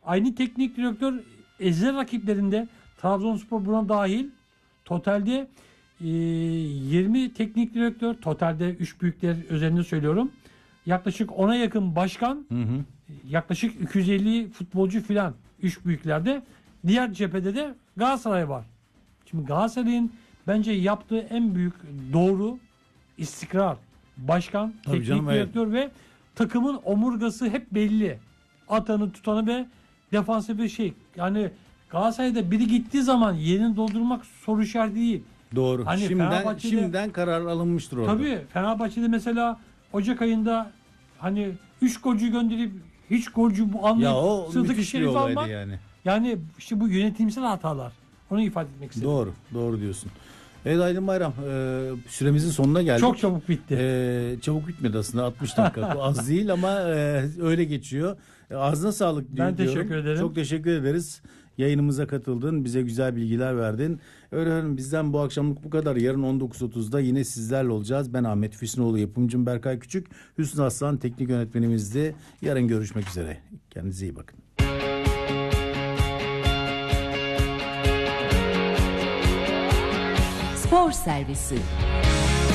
Aynı teknik direktör ezilen rakiplerinde, Trabzonspor buna dahil, totalde 20 teknik direktör, totalde 3 büyükler özelinde söylüyorum. Yaklaşık 10'a yakın başkan, yaklaşık 250 futbolcu filan 3 büyüklerde. Diğer cephede de Galatasaray var. Şimdi Galatasaray'ın bence yaptığı en büyük doğru istikrar. Başkan, Tabii teknik canım, direktör ve takımın omurgası hep belli. Atanı, tutanı ve defansif bir şey. Yani Galatasaray'da biri gittiği zaman yerini doldurmak soru işareti değil. Doğru. Hani Şimdiden karar alınmıştır orada. Tabii Fenerbahçe'de mesela Ocak ayında hani 3 golcü gönderip hiç golcü bu Ya anlayıp o sıradaki müthiş bir Şerif olaydı almak. yani. Yani işte bu yönetimsel hatalar. Onu ifade etmek istedim. Doğru diyorsun. Evet Aydın Bayram, süremizin sonuna geldik. Çok çabuk bitti. Çabuk bitmedi aslında, 60 dakika. Bu az değil ama öyle geçiyor. Ağzına sağlık diyorum. Ben teşekkür ederim. Çok teşekkür ederiz. Yayınımıza katıldın, bize güzel bilgiler verdin. Öyle bizden bu akşamlık bu kadar. Yarın 19.30'da yine sizlerle olacağız. Ben Ahmet Füsunoğlu, yapımcım Berkay Küçük, Hüsnü Aslan teknik yönetmenimizdi. Yarın görüşmek üzere. Kendinize iyi bakın. Spor Servisi